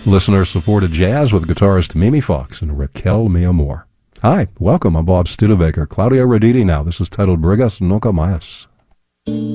Listener-supported jazz with guitarist Mimi Fox and Raquel Mi Amor. Hi, welcome. I'm Bob Studebaker. Claudio Roditi now. This is titled Brigas Nunca Más.